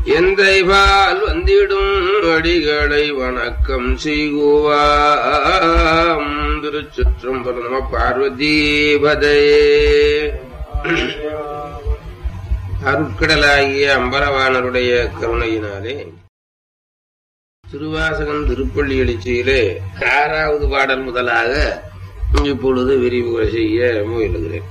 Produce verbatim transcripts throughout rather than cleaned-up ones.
எந்தைவால் வந்திடும் அடிகளை வணக்கம் செய்குவாம். திருச்சிற்றம்பலம். நம பார்வதீபதையே. அருட்கடலாகிய அம்பலவானருடைய கருணையினாலே திருவாசகம் திருப்பள்ளி எழுச்சியிலே ஆறாவது பாடல் முதலாக இப்பொழுது விரிவுரை செய்ய முயலுகிறேன்.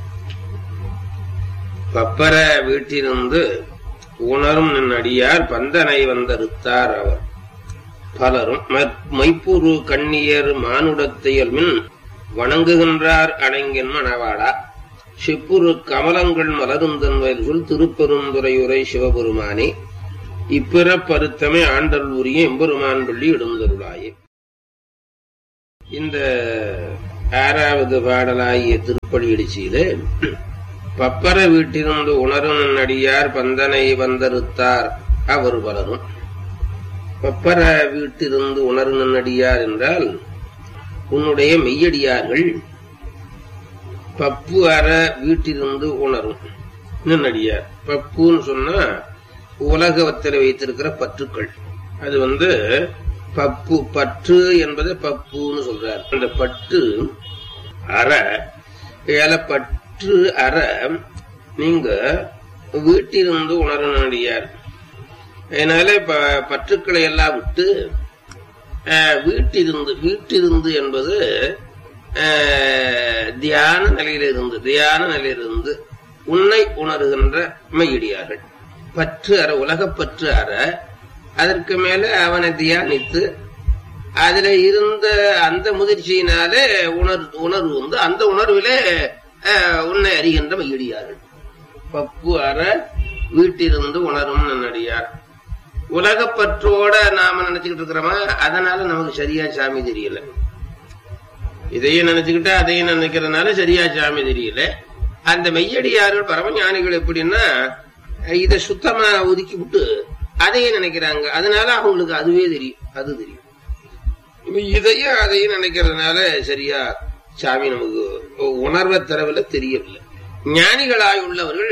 பப்பர வீட்டிலிருந்து உணரும் நடியார் பந்தனை வந்தறுத்தார் அவர் பலரும். மைப்புரு கண்ணியர் மானுடத்தையல்மின் வணங்குகின்றார் அணங்கின் மணவாளா. செப்புரு கமலங்கள் மலருந்தன் வயல்கள் திருப்பெருந்துறையுரை சிவபெருமானே. இப்பிறப்பருத்தமே ஆண்டல் உரிய எம்பெருமான் பள்ளி இடுந்தருளாயே. இந்த ஆறாவது பாடலாகிய திருப்பள்ளி எழுச்சியிலே பப்பர வீட்டிலிருந்து உணரும் நடியார் பந்தனை வந்தறுத்தார் அவர் பலரும். பப்பர வீட்டிலிருந்து உணரும் நடியார் என்றால் உன்னுடைய மெய்யடியார்கள். பப்பு அற வீட்டிலிருந்து உணரும் நடியார். பப்புன்னு சொன்னா உலகத்தில் வைத்திருக்கிற பற்றுக்கள். அது வந்து பப்பு பற்று என்பது பப்புன்னு சொல்றார். அந்த பட்டு அற ஏலப்பட்டு அற நீங்க வீட்டிலிருந்து உணர நடியார். அதனால பற்றுக்களை எல்லாம் விட்டு வீட்டிலிருந்து வீட்டிலிருந்து என்பது தியான நிலையிலிருந்து தியான நிலையிலிருந்து உன்னை உணர்கின்ற மெய்யடியார்கள். பற்று அற உலகப்பற்று அற அதற்கு மேல அவனை தியானித்து அதுல இருந்த அந்த முதிர்ச்சியினாலே உணர் உணர்வு வந்து அந்த உணர்விலே உன்னை அறிகின்ற மெய்யடியார்கள். பப்பு அற வீட்டிலிருந்து உணரும் நடியார். உலகப்பற்றோட நாம நினைச்சுக்கிட்டு இருக்கிறோமா, அதனால நமக்கு சரியா சாமி தெரியல. இதையும் நினைச்சுக்கிட்டா அதையும் நினைக்கிறதுனால சரியா சாமி தெரியல. அந்த மெய்யடியார்கள் பரமஞானிகள் எப்படின்னா இதை சுத்தமா ஒதுக்கி விட்டு அதையும் நினைக்கிறாங்க. அதனால அவங்களுக்கு அதுவே தெரியும், அது தெரியும். இதையும் அதையும் நினைக்கிறதுனால சரியா சாமி நமக்கு உணர்வை தரவில்லை, தெரியவில்லை. ஞானிகளாய் உள்ளவர்கள்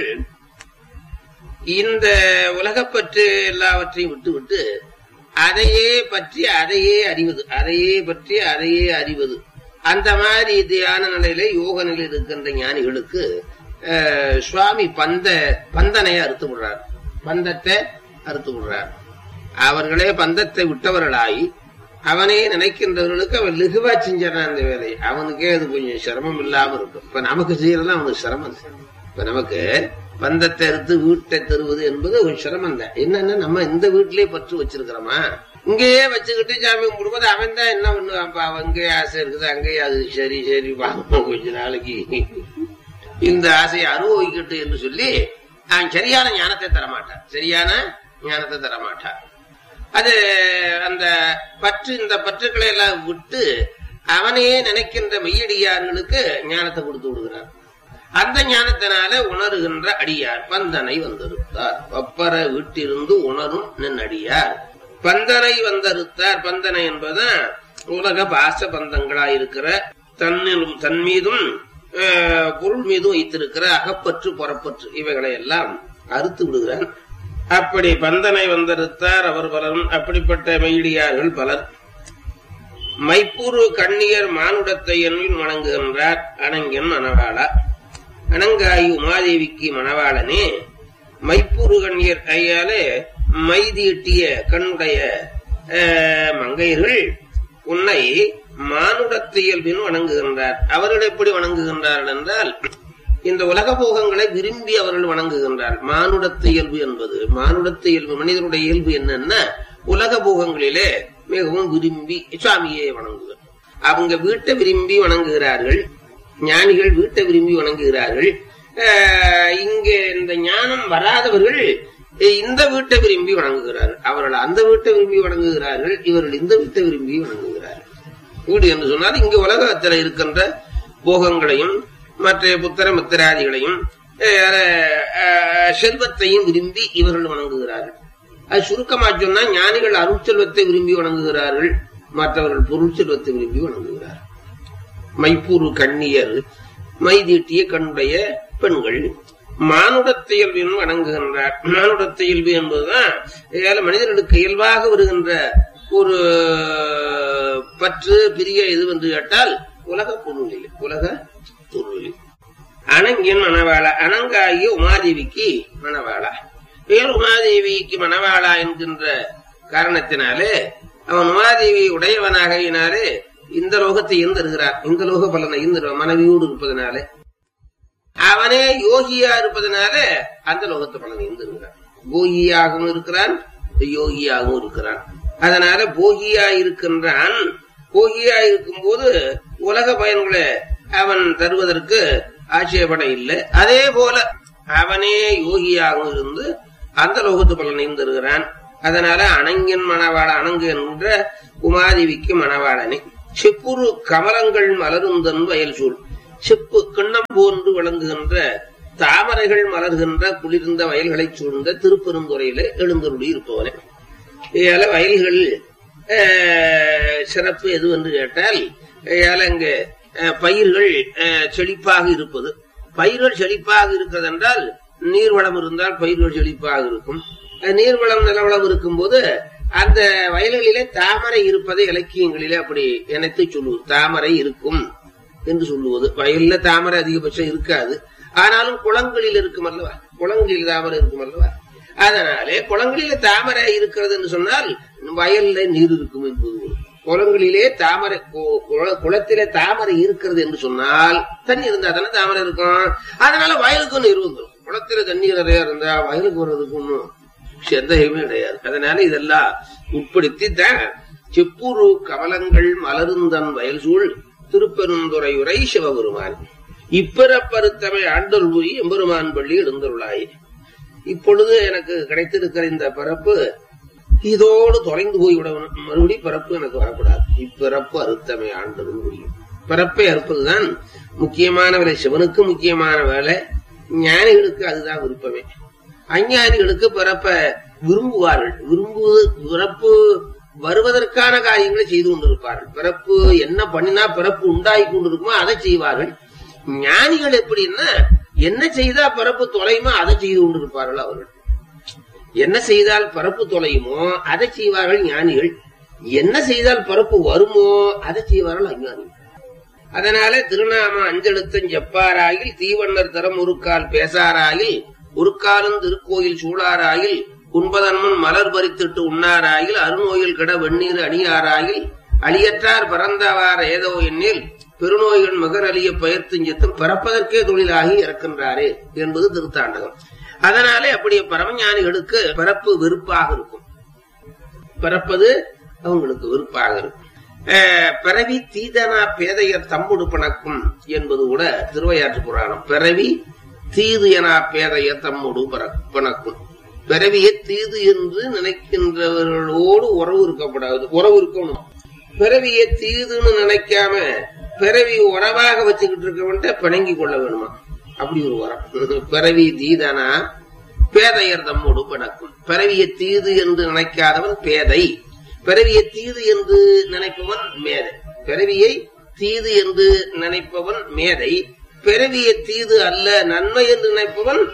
இந்த உலகப்பற்று எல்லாவற்றையும் விட்டு விட்டு அதையே பற்றி அதையே அறிவது, அதையே பற்றி அதையே அறிவது. அந்த மாதிரி தியான நிலையில யோக நிலையில் இருக்கின்ற ஞானிகளுக்கு சுவாமி பந்த பந்தனை அறுத்து விடுறார், பந்தத்தை அறுத்து விடுறார். அவர்களே பந்தத்தை விட்டவர்களாய் அவனே நினைக்கின்றவர்களுக்கு அவன் லகுவா செஞ்சான் அந்த வேலையை. அவனுக்கே அது கொஞ்சம் சிரமம் இல்லாம இருக்கும். இப்ப நமக்கு செய்யறதுலாம் அவனுக்கு சிரமம். இப்ப நமக்கு பந்தத்தை எடுத்து வீட்டை தருவது என்பது ஒரு சிரமம் தான். என்னன்னா நம்ம இந்த வீட்டிலேயே பற்று வச்சிருக்கிறோமா, இங்கேயே வச்சுக்கிட்டு சாமி கும்பிடும்போது அவன் தான் என்ன ஒண்ணு அங்கே ஆசை இருக்குது, அங்கேயே அது சரி சரி வாங்க கொஞ்ச நாளைக்கு இந்த ஆசையை அனுபவிக்கட்டு என்று சொல்லி அவன் சரியான ஞானத்தை தரமாட்டான், சரியான ஞானத்தை தரமாட்டான். அது அந்த பற்று இந்த பற்றுக்களை எல்லாம் விட்டு அவனையே நினைக்கின்ற மெய்யடியார்களுக்கு ஞானத்தை கொடுத்து விடுகிறார். அந்த ஞானத்தினால உணர்கின்ற அடியார் பந்தனை வந்தறுத்தார். பப்பர வீட்டிலிருந்து உணரும் நடியார் பந்தனை வந்தறுத்தார். பந்தனை என்பதுதான் உலக பாச பந்தங்களாயிருக்கிற தன்னிலும் தன் மீதும் பொருள் மீதும் வைத்திருக்கிற அகப்பற்று புறப்பற்று இவைகளை எல்லாம் அறுத்து விடுகிறார். அப்படி பந்தனை வந்தறுத்தார் அவர் பலரும். அப்படிப்பட்ட மெய்யடியார்கள் பலர். மைப்புரு கண்ணியர் மானுடத்தை என்பின் வணங்குகின்றார் அணங்கன் மணவாளா. அணங்காயி உமாதேவிக்கு மணவாளனே. மைப்புரு கண்ணியர் ஐயாலே மைதீட்டிய கண்ணுடைய மங்கையர்கள் உன்னை மானுடத்தை இயல்பின் வணங்குகின்றார். அவர்கள் எப்படி வணங்குகின்றார்கள் என்றால் இந்த உலக போகங்களை விரும்பி அவர்கள் வணங்குகின்றார். மானுடத்தை இயல்பு என்பது மானுடத்தை இயல்பு மனிதனுடைய இயல்பு என்னன்னா உலக போகங்களிலே மிகவும் விரும்பி சுவாமியை வணங்குகிறார். அவங்க வீட்டை விரும்பி வணங்குகிறார்கள். ஞானிகள் வீட்டை விரும்பி வணங்குகிறார்கள். இங்கே இந்த ஞானம் வராதவர்கள் இந்த வீட்டை விரும்பி வணங்குகிறார்கள். அவர்கள் அந்த வீட்டை விரும்பி வணங்குகிறார்கள், இவர்கள் இந்த வீட்டை விரும்பி வணங்குகிறார்கள். வீடு என்று சொன்னால் இங்கு உலகத்தில் இருக்கின்ற போகங்களையும் மற்ற புத்திர மித்திராதிகளையும் செல்வத்தையும் விரும்பி இவர்கள் வணங்குகிறார்கள். அது சுருக்கமா சொன்னா ஞானிகள் அருட்செல்வத்தை விரும்பி வணங்குகிறார்கள், மற்றவர்கள் பொருள் செல்வத்தை விரும்பி வணங்குகிறார்கள். மைப்பூரு கண்ணியர் மைதீட்டிய கண்ணுடைய பெண்கள் மானுடத் இயல்பின் வணங்குகின்றார். மானுடத் இயல்பு என்பதுதான் மனிதர்களுக்கு இயல்பாக வருகின்ற ஒரு பற்று பிரிய எது என்று கேட்டால் உலக பொருளில் உலக பொருளில் அணங்கின் மணவாளா, அணங்காகிய உமாதேவிக்கு மணவாளா. பேர் உமாதேவிக்கு மணவாளா என்கின்ற காரணத்தினாலே அவன் உமாதேவி உடையவனாகினாலே இந்த லோகத்தை ஈர்ந்திருக்கிறான். இந்த லோக பலனை ஈர்ந்து மனைவியோடு இருப்பதனாலே, அவனே யோகியா இருப்பதனால அந்த லோகத்தை பலனை ஈர்ந்திருக்கிறான். போகியாகவும் இருக்கிறான், யோகியாகவும் இருக்கிறான். அதனால போகியா இருக்கின்றான். போகியா இருக்கும் போது உலக பயன்களை அவன் தருவதற்கு ஆட்சேபனை இல்லை. அதே போல அவனே யோகியாகவும் இருந்து அந்த லோகத்து பலனை தருகிறான். அதனால அணங்கின் மணவாள, அணங்கு என்ற உமாதேவிக்கு மணவாளனே. செப்புரு கமலங்கள் மலருந்தன் வயல் சூழ், செப்பு கிண்ணம் போன்று விளங்குகின்ற தாமரைகள் மலர்கின்ற குளிர்ந்த வயல்களை சூழ்ந்த திருப்பெருந்துறையில எழுந்தருளி இருப்பவனே. ஏல வயல்கள் சிறப்பு எது என்று கேட்டால், அங்க பயிர்கள் செழிப்பாக இருப்பது. பயிர்கள் செழிப்பாக இருக்கிறது என்றால் நீர்வளம் இருந்தால் பயிர்கள் செழிப்பாக இருக்கும். நீர்வளம் நிலவளம் இருக்கும் போது அந்த வயல்களிலே தாமரை இருப்பதை இலக்கியங்களிலே அப்படி நினைத்து சொல்லுவது. தாமரை இருக்கும் என்று சொல்லுவது. வயல்ல தாமரை அதிகபட்சம் இருக்காது, ஆனாலும் குளங்களில் இருக்கும் அல்லவா, குளங்களில் தாமரை இருக்கும் அல்லவா. அதனாலே குளங்களிலே தாமரை இருக்கிறது என்று சொன்னால் வயல்ல நீர் இருக்கும் என்பது. குளங்களிலே தாமரை, குளத்திலே தாமரை இருக்கிறது என்று சொன்னால் தண்ணி இருந்தா தானே தாமரை இருக்கும். அதனால வயலுக்கும் நீர் வந்துடும். குளத்தில தண்ணீர் நிறைய இருந்தா வயலுக்கு வர்றதுக்கு ஒன்றும் சந்தேகமே கிடையாது. அதனால இதெல்லாம் உட்படுத்தித்தான் செப்புரு கமலங்கள் மலருந்தன் வயல் சூழ் திருப்பெருந்துறையுரை சிவபெருமான் இப்பிறப்பருத்தமை ஆண்டொருள் எம்பெருமான் பள்ளி எழுந்தருளாய். இப்பொழுது எனக்கு கிடைத்திருக்கிற இந்த பிறப்பு இதோடு தொலைந்து போய்விடணும். மறுபடி பிறப்பு எனக்கு வரக்கூடாது. இப்பிறப்பு அறுத்தமை ஆண்டொருள் புரியும். பிறப்பை அறுப்பதுதான் முக்கியமான வேலை. சிவனுக்கு முக்கியமான வேலை, ஞானிகளுக்கு அதுதான் விருப்பமே. அஞ்ஞானிகளுக்கு பிறப்ப விரும்புவார்கள். விரும்புவது பிறப்பு வருவதற்கான காரியங்களை செய்து கொண்டிருப்பார்கள். பிறப்பு என்ன பண்ணினா பிறப்பு உண்டாகி கொண்டிருக்குமோ அதை செய்வார்கள். ஞானிகள் எப்படின்னா என்ன செய்தா பிறப்பு தொலையுமோ அதை செய்து கொண்டிருப்பார்கள். அவர்கள் என்ன செய்தால் பிறப்பு தொலையுமோ அதை செய்வார்கள் ஞானிகள். என்ன செய்தால் பிறப்பு வருமோ அதை செய்வார்கள் அஞ்ஞானிகள். அதனால திருநாம அஞ்செழுத்தம் செப்பாராயில் தீவண்ணர் தரம் ஒருக்கால் பேசாராயில் ஒருக்காலும் திருக்கோயில் சூழாராயில் உண்பதன்மன் மலர் பறித்திட்டு உண்ணாராயில் அருநோயில் கிட வெந்நீர் அணியாராயில் அழியற்றார் பறந்தவார் ஏதோ எண்ணில் பெருநோய்கள் மகர் அழிய பயிர்த்துஞ்சத்தும் பிறப்பதற்கே தொழிலாகி இறக்கின்றாரே என்பது திருத்தாண்டகம். அதனாலே அப்படியே பரமஞானிகளுக்கு பிறப்பு வெறுப்பாக இருக்கும். பிறப்பது அவங்களுக்கு வெறுப்பாக இருக்கும். பிறவி தீதனா பேதையர் தம்புடு பணக்கும் என்பது கூட திருவையாற்று புராணம். பிறவி தீது என பேதையர் தம்முடு பணக்கும். பிறவியை தீது என்று நினைக்கின்றவர்களோடு உறவு இருக்கப்படாது, உறவு இருக்கணும். பிறவியை தீதுன்னு நினைக்காம பிறவி உறவாக வச்சுக்கிட்டு இருக்க வேண்டிய பிணங்கி கொள்ள வேணுமா, அப்படி ஒரு உரம். பிறவி தீதனா பேதையர் தம்மோடு பணக்கும். பிறவியை தீது என்று நினைக்காதவன் பேதை, பிறவியை தீது என்று நினைப்பவன் மேதை. பிறவியை தீது என்று நினைப்பவன் மேதை, பிறவியை தீது அல்ல நன்மை என்று நினைப்பவன்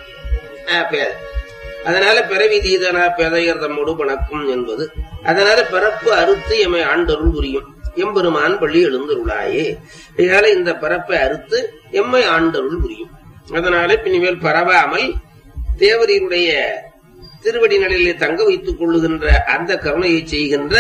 பேதை. அதனால பிறவி தீதனா பேதையர் தம்மோடு பணக்கும் என்பது. அதனால பிறப்பு அறுத்து எம்மை ஆண்டருள் புரியும் எம்பெருமான் பள்ளி எழுந்தருளாயே. இதனால இந்த பிறப்பை அறுத்து எம்மை ஆண்டருள் புரியும். அதனால பின்னிமேல் பரவாமல் தேவரீருடைய திருவடி நிலையிலே தங்க வைத்துக் கொள்ளுகின்ற அந்த கருணையை செய்கின்ற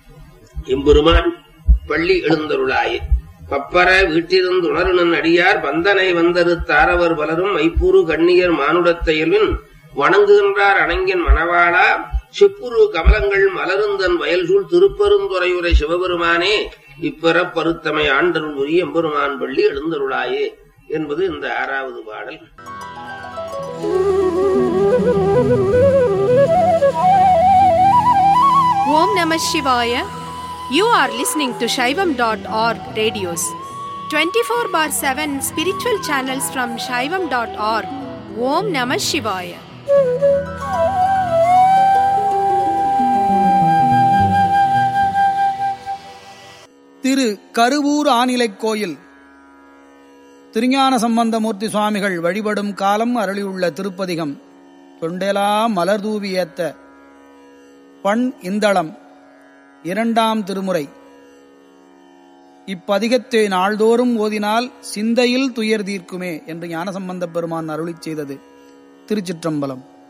எம்பெருமான் பள்ளி எழுந்தருளாயே. பப்பர வீட்டிலிருந்து உணருணன் அடியார் வந்தனை வந்தரு தாரவர் பலரும் மைப்பூரு கண்ணியர் மானுடத்தையல்வின் வணங்குகின்றார் அணங்கின் மணவாளா செப்புரு கமலங்கள் மலருந்தன் வயல்சூழ் திருப்பெருந்துறையுரை சிவபெருமானே இப்பிறப்பருத்தமை ஆண்டருள் உரிய எம்பெருமான் பள்ளி எழுந்தருளாயே என்பது இந்த ஆறாவது பாடல். ஓம் நம சிவாய. You are listening to Shaivam dot org radios. twenty-four bar seven spiritual channels from Shaivam dot org. Om Namah Shivaya. திரு கருவூர் ஆநிலைக் கோயில் திருஞான சம்பந்தமூர்த்தி சுவாமிகள் வழிபடும் காலம் அருளியுள்ள திருப்பதிகம் தொண்டெலாம் மலர்தூவி ஏத்த பண் இந்தளம் இரண்டாம் திருமுறை. இப்பதிகத்தை நாள்தோறும் ஓதினால் சிந்தையில் துயர் தீர்க்குமே என்று ஞானசம்பந்தப் பெருமான் அருளிச் செய்தது. திருச்சிற்றம்பலம்.